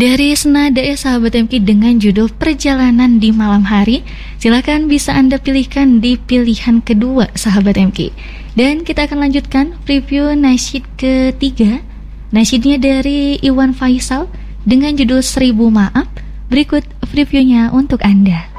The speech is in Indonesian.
dari Senada ya sahabat MK dengan judul Perjalanan di Malam Hari. Silakan bisa Anda pilihkan di pilihan kedua sahabat MK. Dan kita akan lanjutkan preview nasyid ketiga. Nasyidnya dari Iwan Faisal dengan judul 1000 Maaf. Berikut previewnya untuk Anda.